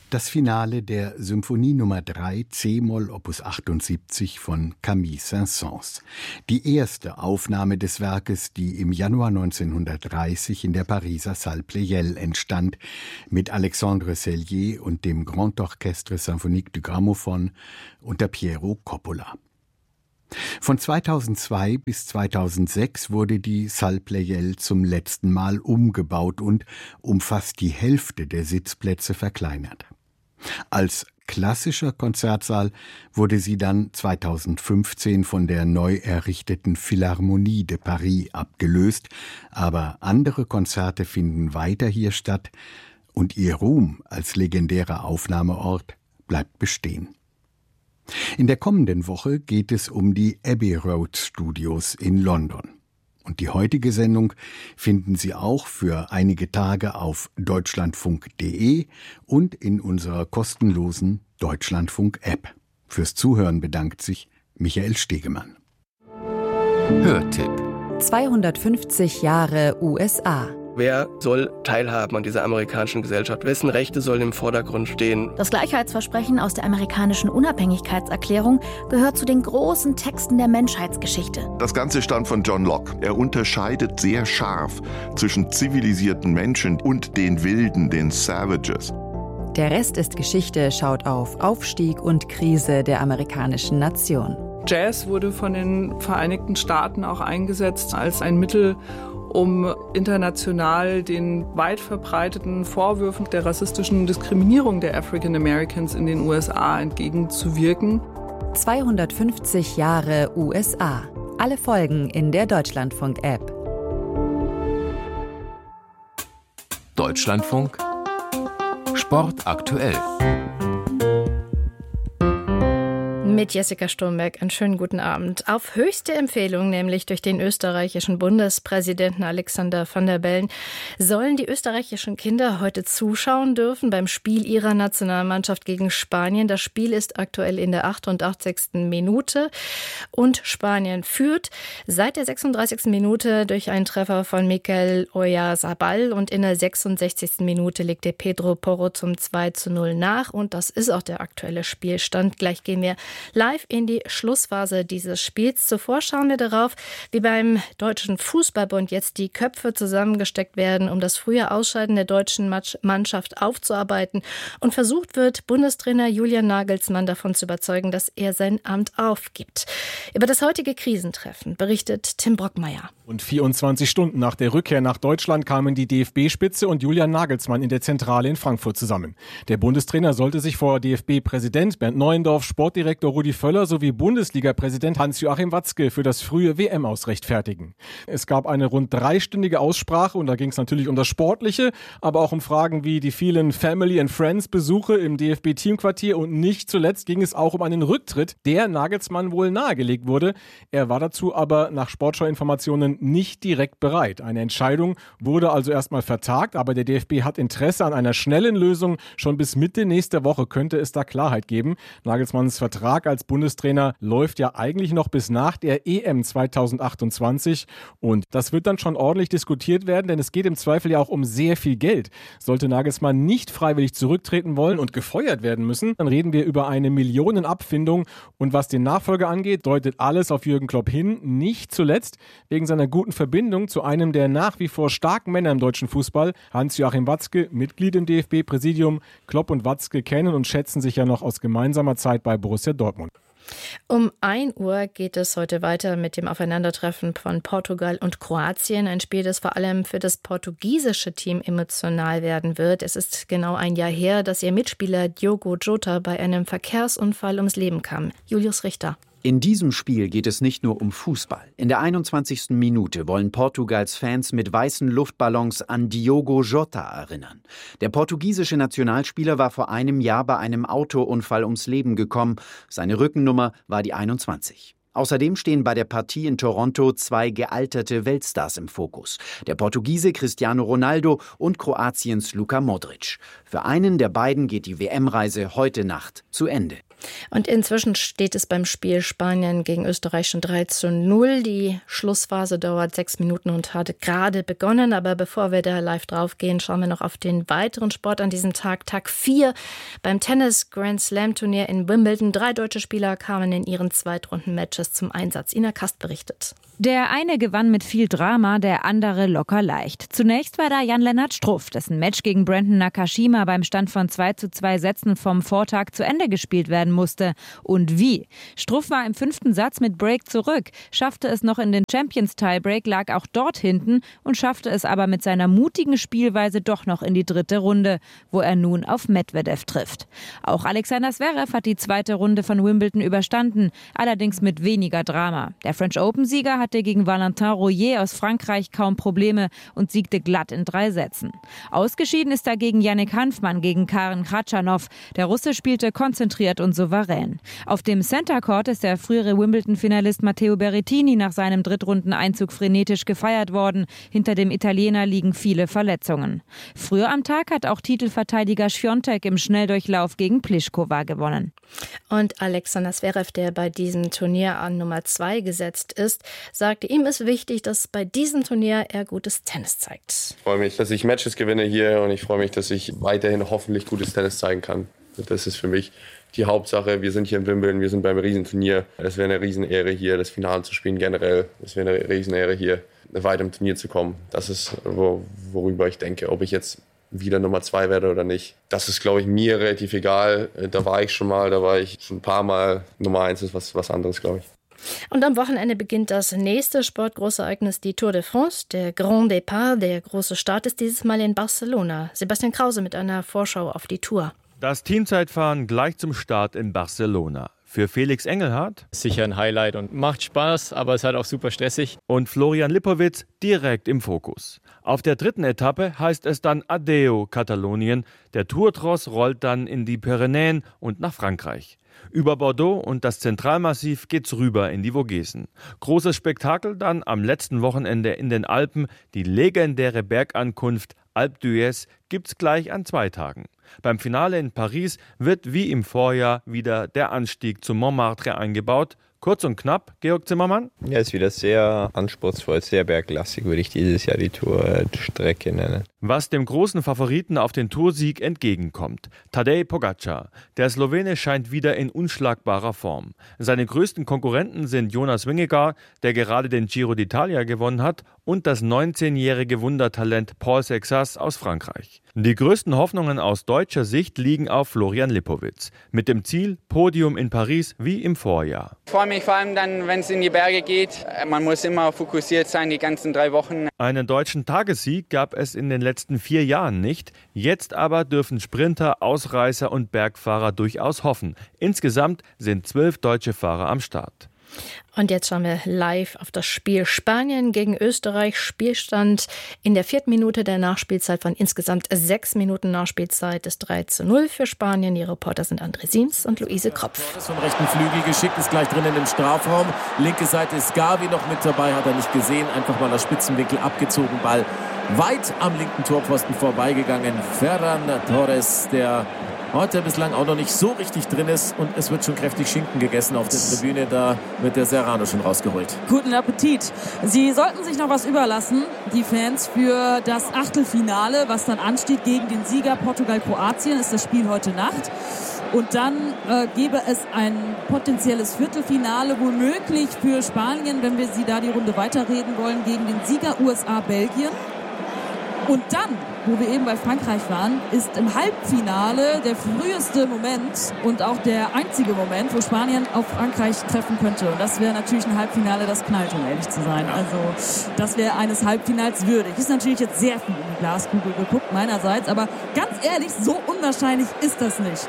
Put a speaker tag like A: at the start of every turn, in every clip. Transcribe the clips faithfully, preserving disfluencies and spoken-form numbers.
A: Das Finale der Symphonie Nummer drei C-Moll Opus achtundsiebzig von Camille Saint-Saëns. Die erste Aufnahme des Werkes, die im Januar neunzehnhundertdreißig in der Pariser Salle Pleyel entstand, mit Alexandre Sellier und dem Grand Orchestre Symphonique du Gramophone unter Piero Coppola. Von zweitausendzwei bis zweitausendsechs wurde die Salle Pleyel zum letzten Mal umgebaut und um fast die Hälfte der Sitzplätze verkleinert. Als klassischer Konzertsaal wurde sie dann zweitausendfünfzehn von der neu errichteten Philharmonie de Paris abgelöst, aber andere Konzerte finden weiter hier statt und ihr Ruhm als legendärer Aufnahmeort bleibt bestehen. In der kommenden Woche geht es um die Abbey Road Studios in London. Und die heutige Sendung finden Sie auch für einige Tage auf deutschlandfunk punkt de und in unserer kostenlosen Deutschlandfunk-App. Fürs Zuhören bedankt sich Michael Stegemann.
B: Hörtipp:
C: zweihundertfünfzig Jahre U S A.
D: Wer soll teilhaben an dieser amerikanischen Gesellschaft? Wessen Rechte sollen im Vordergrund stehen?
E: Das Gleichheitsversprechen aus der amerikanischen Unabhängigkeitserklärung gehört zu den großen Texten der Menschheitsgeschichte.
F: Das Ganze stammt von John Locke. Er unterscheidet sehr scharf zwischen zivilisierten Menschen und den Wilden, den Savages.
C: Der Rest ist Geschichte schaut auf Aufstieg und Krise der amerikanischen Nation.
G: Jazz wurde von den Vereinigten Staaten auch eingesetzt als ein Mittel, um international den weit verbreiteten Vorwürfen der rassistischen Diskriminierung der African Americans in den U S A entgegenzuwirken.
C: zweihundertfünfzig Jahre U S A. Alle Folgen in der Deutschlandfunk-App.
B: Deutschlandfunk Sport aktuell.
H: Mit Jessica Sturmberg einen schönen guten Abend. Auf höchste Empfehlung, nämlich durch den österreichischen Bundespräsidenten Alexander Van der Bellen, sollen die österreichischen Kinder heute zuschauen dürfen beim Spiel ihrer Nationalmannschaft gegen Spanien. Das Spiel ist aktuell in der achtundachtzigsten Minute und Spanien führt seit der sechsunddreißigsten Minute durch einen Treffer von Mikel Oyarzabal und in der sechsundsechzigsten Minute legte Pedro Porro zum zwei zu null nach und das ist auch der aktuelle Spielstand. Gleich gehen wir live in die Schlussphase dieses Spiels. Zuvor schauen wir darauf, wie beim Deutschen Fußballbund jetzt die Köpfe zusammengesteckt werden, um das frühe Ausscheiden der deutschen Mannschaft aufzuarbeiten. Und versucht wird, Bundestrainer Julian Nagelsmann davon zu überzeugen, dass er sein Amt aufgibt. Über das heutige Krisentreffen berichtet Tim Brockmeier.
I: Und vierundzwanzig Stunden nach der Rückkehr nach Deutschland kamen die D F B-Spitze und Julian Nagelsmann in der Zentrale in Frankfurt zusammen. Der Bundestrainer sollte sich vor D F B-Präsident Bernd Neuendorf, Sportdirektor Rudi Völler sowie Bundesliga-Präsident Hans-Joachim Watzke für das frühe W M-Aus rechtfertigen. Es gab eine rund dreistündige Aussprache und da ging es natürlich um das Sportliche, aber auch um Fragen wie die vielen Family and Friends-Besuche im D F B-Teamquartier und nicht zuletzt ging es auch um einen Rücktritt, der Nagelsmann wohl nahegelegt wurde. Er war dazu aber nach Sportschau-Informationen nicht direkt bereit. Eine Entscheidung wurde also erstmal vertagt, aber der D F B hat Interesse an einer schnellen Lösung. Schon bis Mitte nächster Woche könnte es da Klarheit geben. Nagelsmanns Vertrag als Bundestrainer läuft ja eigentlich noch bis nach der E M zweitausendachtundzwanzig und das wird dann schon ordentlich diskutiert werden, denn es geht im Zweifel ja auch um sehr viel Geld. Sollte Nagelsmann nicht freiwillig zurücktreten wollen und gefeuert werden müssen, dann reden wir über eine Millionenabfindung und was den Nachfolger angeht, deutet alles auf Jürgen Klopp hin, nicht zuletzt wegen seiner guten Verbindung zu einem der nach wie vor starken Männer im deutschen Fußball, Hans-Joachim Watzke, Mitglied im D F B-Präsidium. Klopp und Watzke kennen und schätzen sich ja noch aus gemeinsamer Zeit bei Borussia Dortmund.
H: Um ein Uhr geht es heute weiter mit dem Aufeinandertreffen von Portugal und Kroatien. Ein Spiel, das vor allem für das portugiesische Team emotional werden wird. Es ist genau ein Jahr her, dass ihr Mitspieler Diogo Jota bei einem Verkehrsunfall ums Leben kam. Julius Richter.
J: In diesem Spiel geht es nicht nur um Fußball. In der einundzwanzigsten Minute wollen Portugals Fans mit weißen Luftballons an Diogo Jota erinnern. Der portugiesische Nationalspieler war vor einem Jahr bei einem Autounfall ums Leben gekommen. Seine Rückennummer war die einundzwanzig. Außerdem stehen bei der Partie in Toronto zwei gealterte Weltstars im Fokus. Der Portugiese Cristiano Ronaldo und Kroatiens Luka Modric. Für einen der beiden geht die W M-Reise heute Nacht zu Ende.
H: Und inzwischen steht es beim Spiel Spanien gegen Österreich schon drei zu null. Die Schlussphase dauert sechs Minuten und hat gerade begonnen. Aber bevor wir da live drauf gehen, schauen wir noch auf den weiteren Sport an diesem Tag. Tag vier beim Tennis Grand Slam Turnier in Wimbledon. Drei deutsche Spieler kamen in ihren Zweitrunden-Matches zum Einsatz. Ina Kast berichtet.
K: Der eine gewann mit viel Drama, der andere locker leicht. Zunächst war da Jan-Lennart Struff, dessen Match gegen Brandon Nakashima beim Stand von zwei zu zwei Sätzen vom Vortag zu Ende gespielt werden musste. Und wie? Struff war im fünften Satz mit Break zurück, schaffte es noch in den Champions Tiebreak, lag auch dort hinten und schaffte es aber mit seiner mutigen Spielweise doch noch in die dritte Runde, wo er nun auf Medvedev trifft. Auch Alexander Zverev hat die zweite Runde von Wimbledon überstanden, allerdings mit weniger Drama. Der French Open-Sieger hat hatte gegen Valentin Royer aus Frankreich kaum Probleme und siegte glatt in drei Sätzen. Ausgeschieden ist dagegen Yannick Hanfmann gegen Karen Khachanov. Der Russe spielte konzentriert und souverän. Auf dem Center Court ist der frühere Wimbledon-Finalist Matteo Berrettini nach seinem Drittrundeneinzug frenetisch gefeiert worden. Hinter dem Italiener liegen viele Verletzungen. Früher am Tag hat auch Titelverteidiger Świątek im Schnelldurchlauf gegen Pliskova gewonnen.
H: Und Alexander Zverev, der bei diesem Turnier an Nummer zwei gesetzt ist, sagte, ihm ist wichtig, dass bei diesem Turnier er gutes Tennis zeigt.
L: Ich freue mich, dass ich Matches gewinne hier und ich freue mich, dass ich weiterhin hoffentlich gutes Tennis zeigen kann. Das ist für mich die Hauptsache. Wir sind hier in Wimbledon, wir sind beim Riesenturnier. Es wäre eine Riesenehre hier, das Finale zu spielen generell. Es wäre eine Riesenehre hier, weiter im Turnier zu kommen. Das ist, wo, worüber ich denke, ob ich jetzt wieder Nummer zwei werde oder nicht. Das ist, glaube ich, mir relativ egal. Da war ich schon mal, da war ich schon ein paar Mal. Nummer eins ist was, was anderes, glaube ich.
H: Und am Wochenende beginnt das nächste Sportgroßereignis, die Tour de France. Der Grand Départ, der große Start, ist dieses Mal in Barcelona. Sebastian Krause mit einer Vorschau auf die Tour.
M: Das Teamzeitfahren gleich zum Start in Barcelona. Für Felix Engelhardt
N: sicher ein Highlight und macht Spaß, aber es ist halt auch super stressig.
M: Und Florian Lipowitz direkt im Fokus. Auf der dritten Etappe heißt es dann Adeo Katalonien. Der Tourtross rollt dann in die Pyrenäen und nach Frankreich. Über Bordeaux und das Zentralmassiv geht's rüber in die Vogesen. Großes Spektakel dann am letzten Wochenende in den Alpen. Die legendäre Bergankunft Alpe d'Huez gibt's gleich an zwei Tagen. Beim Finale in Paris wird wie im Vorjahr wieder der Anstieg zum Montmartre eingebaut. Kurz und knapp, Georg Zimmermann?
O: Ja, ist wieder sehr anspruchsvoll, sehr berglastig, würde ich dieses Jahr die Tourstrecke nennen.
M: Was dem großen Favoriten auf den Toursieg entgegenkommt. Tadej Pogačar. Der Slowene scheint wieder in unschlagbarer Form. Seine größten Konkurrenten sind Jonas Vingegaard, der gerade den Giro d'Italia gewonnen hat, und das neunzehnjährige Wundertalent Paul Sexas aus Frankreich. Die größten Hoffnungen aus deutscher Sicht liegen auf Florian Lipowitz. Mit dem Ziel Podium in Paris wie im Vorjahr.
P: Ich freue mich vor allem dann, wenn es in die Berge geht. Man muss immer fokussiert sein, die ganzen drei Wochen.
M: Einen deutschen Tagessieg gab es in den letzten vier Jahren nicht. Jetzt aber dürfen Sprinter, Ausreißer und Bergfahrer durchaus hoffen. Insgesamt sind zwölf deutsche Fahrer am Start.
H: Und jetzt schauen wir live auf das Spiel Spanien gegen Österreich. Spielstand in der vierten Minute der Nachspielzeit von insgesamt sechs Minuten Nachspielzeit ist drei zu null für Spanien. Die Reporter sind André Sims und Luise Kropf.
Q: Vom rechten Flügel geschickt, ist gleich drinnen im Strafraum. Linke Seite ist Gavi noch mit dabei, hat er nicht gesehen. Einfach mal aus Spitzenwinkel abgezogen, Ball weit am linken Torpfosten vorbeigegangen. Ferran Torres, der heute bislang auch noch nicht so richtig drin ist, und es wird schon kräftig Schinken gegessen auf der Tribüne. Da wird der Serrano schon rausgeholt.
R: Guten Appetit. Sie sollten sich noch was überlassen, die Fans, für das Achtelfinale, was dann ansteht gegen den Sieger Portugal-Kroatien, ist das Spiel heute Nacht. Und dann äh, gäbe es ein potenzielles Viertelfinale, womöglich für Spanien, wenn wir sie da die Runde weiterreden wollen, gegen den Sieger U S A-Belgien. Und dann, wo wir eben bei Frankreich waren, ist im Halbfinale der früheste Moment und auch der einzige Moment, wo Spanien auf Frankreich treffen könnte. Und das wäre natürlich ein Halbfinale, das knallt, um ehrlich zu sein. Also das wäre eines Halbfinals würdig. Ist natürlich jetzt sehr viel in die Glaskugel geguckt meinerseits, aber ganz ehrlich, so unwahrscheinlich ist das nicht.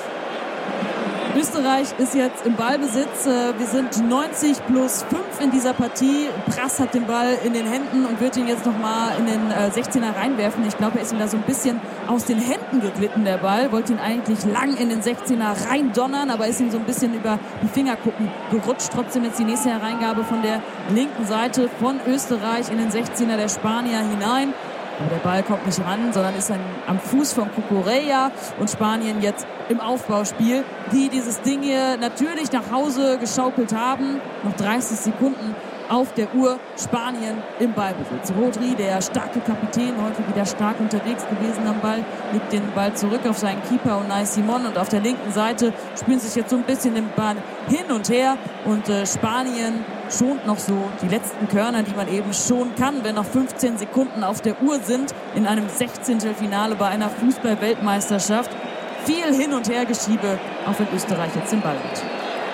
R: Österreich ist jetzt im Ballbesitz. Wir sind neunzig plus fünf in dieser Partie. Prass hat den Ball in den Händen und wird ihn jetzt nochmal in den sechzehner reinwerfen. Ich glaube, er ist ihm da so ein bisschen aus den Händen geglitten, der Ball. Wollte ihn eigentlich lang in den sechzehner reindonnern, aber ist ihm so ein bisschen über die Fingerkuppen gerutscht. Trotzdem jetzt die nächste Hereingabe von der linken Seite von Österreich in den sechzehner der Spanier hinein. Aber der Ball kommt nicht ran, sondern ist ein, am Fuß von Cucurella und Spanien jetzt im Aufbauspiel, die dieses Ding hier natürlich nach Hause geschaukelt haben. Noch dreißig Sekunden auf der Uhr, Spanien im Ballbesitz. Rodri, der starke Kapitän, heute wieder stark unterwegs gewesen am Ball, legt den Ball zurück auf seinen Keeper Unai Simon und auf der linken Seite spielen sich jetzt so ein bisschen den Ball hin und her und äh, Spanien schont noch so die letzten Körner, die man eben schonen kann, wenn noch fünfzehn Sekunden auf der Uhr sind in einem Sechzehntelfinale bei einer Fußball-Weltmeisterschaft. Viel Hin- und Hergeschiebe, auch wenn Österreich jetzt den Ball hat.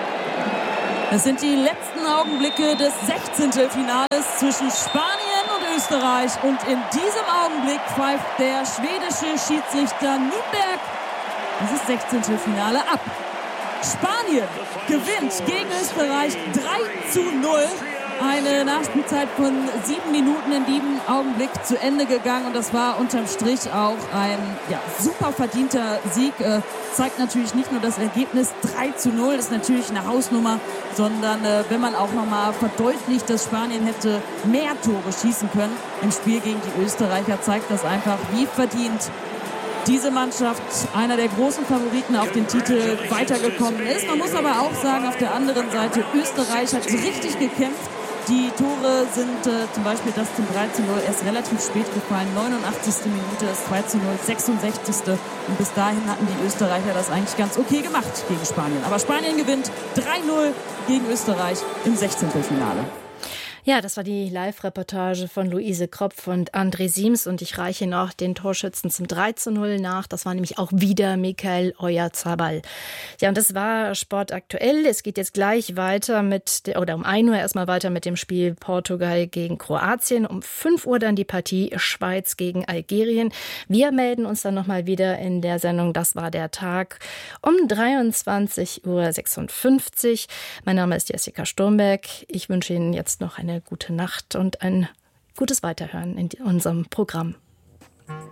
R: Das sind die letzten Augenblicke des Sechzehntelfinales zwischen Spanien und Österreich. Und in diesem Augenblick pfeift der schwedische Schiedsrichter Nürnberg dieses Sechzehntelfinale ab. Spanien gewinnt gegen Österreich drei zu null. Eine Nachspielzeit von sieben Minuten in diesem Augenblick zu Ende gegangen. Und das war unterm Strich auch ein ja, super verdienter Sieg. Äh, zeigt natürlich nicht nur das Ergebnis drei zu null, das ist natürlich eine Hausnummer, sondern äh, wenn man auch nochmal verdeutlicht, dass Spanien hätte mehr Tore schießen können im Spiel gegen die Österreicher, zeigt das einfach, wie verdient diese Mannschaft, einer der großen Favoriten auf den Titel, weitergekommen ist. Man muss aber auch sagen, auf der anderen Seite, Österreich hat richtig gekämpft. Die Tore sind äh, zum Beispiel das zum drei zu null erst relativ spät gefallen. neunundachtzigste Minute, das zwei zu null, sechsundsechzigste Und bis dahin hatten die Österreicher das eigentlich ganz okay gemacht gegen Spanien. Aber Spanien gewinnt drei null gegen Österreich im Sechzehntelfinale.
H: Ja, das war die Live-Reportage von Luise Kropf und André Siems und ich reiche noch den Torschützen zum drei zu null nach. Das war nämlich auch wieder Michael Oyarzabal. Ja, und das war Sport aktuell. Es geht jetzt gleich weiter mit, oder um ein Uhr erstmal weiter mit dem Spiel Portugal gegen Kroatien. Um fünf Uhr dann die Partie Schweiz gegen Algerien. Wir melden uns dann nochmal wieder in der Sendung Das war der Tag um dreiundzwanzig Uhr sechsundfünfzig. Mein Name ist Jessica Sturmberg. Ich wünsche Ihnen jetzt noch eine gute Nacht und ein gutes Weiterhören in unserem Programm.